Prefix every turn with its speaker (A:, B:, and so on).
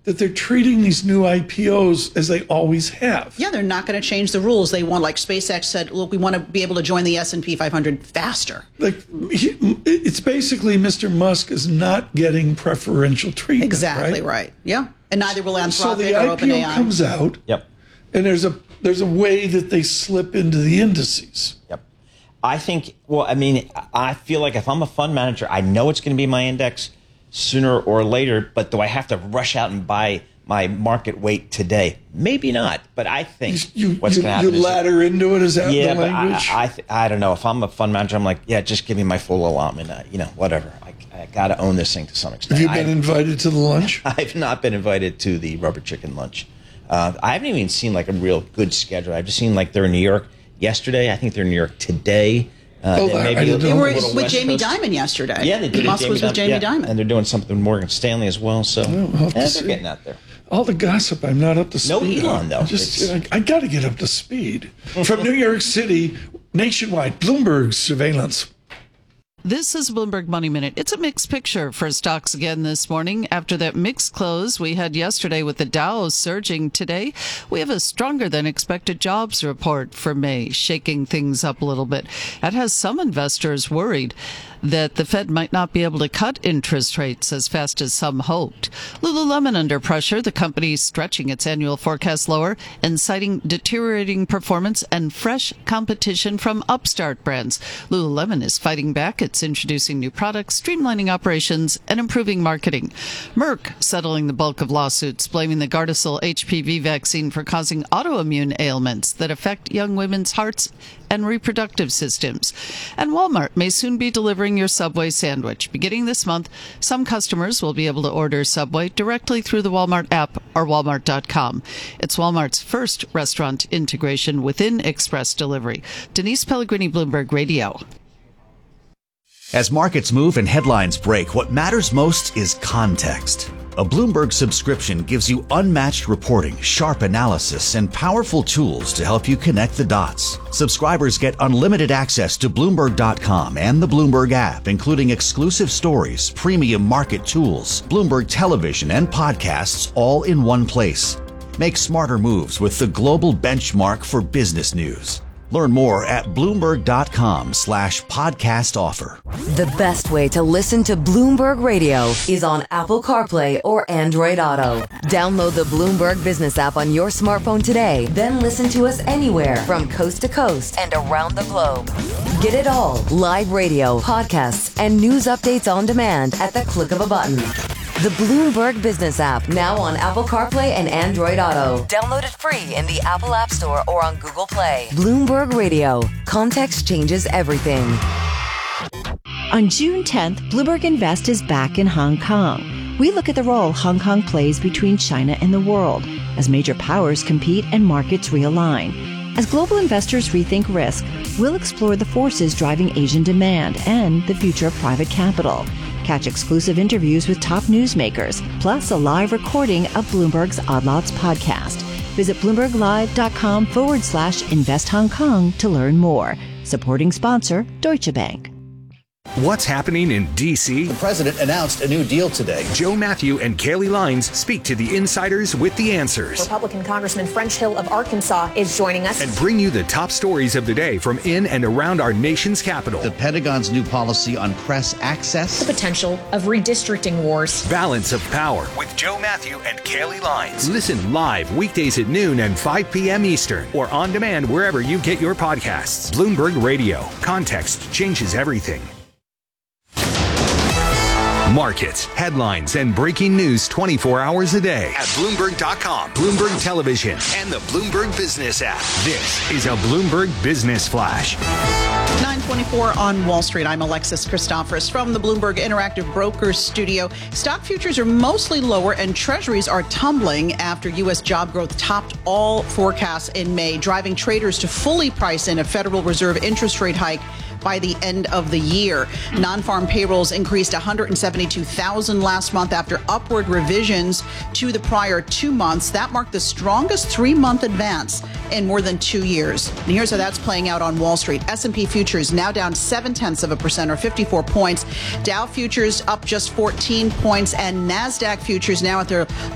A: that they're treating these new IPOs as they always have.
B: Yeah, they're not going to change the rules. They want, like SpaceX said, look, we want to be able to join the S&P 500 faster.
A: Like, it's basically Mr. Musk is not getting preferential treatment.
B: Exactly right. Yeah, and neither will Anthropic
A: so the
B: or
A: IPO
B: OpenAI.
A: comes out.
C: Yep.
A: And there's a way that they slip into the indices.
C: Yep. I think, I feel like if I'm a fund manager, I know it's going to be my index sooner or later, but do I have to rush out and buy my market weight today? Maybe not, but I think what's going to happen
A: you ladder into it, is that the language?
C: I don't know. If I'm a fund manager, I'm like, yeah, just give me my full allotment, whatever. I got to own this thing to some extent.
A: Have you been invited to the lunch?
C: I've not been invited to the rubber chicken lunch. I haven't even seen like a real good schedule. I've just seen like they're in New York yesterday. I think they're in New York today.
B: They were with Jamie Dimon yesterday.
C: Yeah, they did.
B: Musk was with Jamie Dimon.
C: And they're doing something with Morgan Stanley as well. So they're getting out there.
A: All the gossip, I'm not up to speed.
C: No Elon, though.
A: I got to get up to speed. From New York City, nationwide, Bloomberg surveillance.
D: This is Bloomberg Money Minute. It's a mixed picture for stocks again this morning. After that mixed close we had yesterday with the Dow surging today, we have a stronger than expected jobs report for May, shaking things up a little bit. That has some investors worried that the Fed might not be able to cut interest rates as fast as some hoped. Lululemon under pressure, the company stretching its annual forecast lower and citing deteriorating performance and fresh competition from upstart brands. Lululemon is fighting back. It's introducing new products, streamlining operations, and improving marketing. Merck settling the bulk of lawsuits, blaming the Gardasil HPV vaccine for causing autoimmune ailments that affect young women's hearts and reproductive systems. And Walmart may soon be delivering your Subway sandwich. Beginning this month, some customers will be able to order Subway directly through the Walmart app or walmart.com. It's Walmart's first restaurant integration within express delivery. Denise Pellegrini, Bloomberg Radio.
E: As markets move and headlines break, what matters most is context. A Bloomberg subscription gives you unmatched reporting, sharp analysis, and powerful tools to help you connect the dots. Subscribers get unlimited access to Bloomberg.com and the Bloomberg app, including exclusive stories, premium market tools, Bloomberg television, and podcasts all in one place. Make smarter moves with the global benchmark for business news. Learn more at Bloomberg.com/podcast offer.
F: The best way to listen to Bloomberg Radio is on Apple CarPlay or Android Auto. Download the Bloomberg Business app on your smartphone today, then listen to us anywhere from coast to coast and around the globe. Get it all, live radio, podcasts, and news updates on demand at the click of a button. The Bloomberg Business app, now on Apple CarPlay and Android Auto. Download it free in the Apple App Store or on Google Play. Bloomberg Radio. Context changes everything.
G: On June 10th, Bloomberg Invest is back in Hong Kong. We look at the role Hong Kong plays between China and the world as major powers compete and markets realign. As global investors rethink risk, we'll explore the forces driving Asian demand and the future of private capital. Catch exclusive interviews with top newsmakers, plus a live recording of Bloomberg's Odd Lots podcast. Visit BloombergLive.com/Invest Hong Kong to learn more. Supporting sponsor, Deutsche Bank.
H: What's happening in D.C.?
I: The president announced a new deal today.
H: Joe Matthew and Kaylee Lines speak to the insiders with the answers.
J: Republican Congressman French Hill of Arkansas is joining us.
H: And bring you the top stories of the day from in and around our nation's capital.
I: The Pentagon's new policy on press access.
J: The potential of redistricting wars.
H: Balance of Power with Joe Matthew and Kaylee Lines. Listen live weekdays at noon and 5 p.m. Eastern or on demand wherever you get your podcasts. Bloomberg Radio. Context changes everything. Markets, headlines, and breaking news 24 hours a day at Bloomberg.com, Bloomberg Television, and the Bloomberg Business app. This is a Bloomberg Business Flash.
B: 9:24 on Wall Street. I'm Alexis Christoforous from the Bloomberg Interactive Brokers studio. Stock futures are mostly lower and treasuries are tumbling after U.S. job growth topped all forecasts in May, driving traders to fully price in a Federal Reserve interest rate hike by the end of the year. Non-farm payrolls increased 172,000 last month after upward revisions to the prior 2 months. That marked the strongest 3-month advance in more than 2 years. And here's how that's playing out on Wall Street. S&P futures now down 0.7% or 54 points. Dow futures up just 14 points, and NASDAQ futures now at their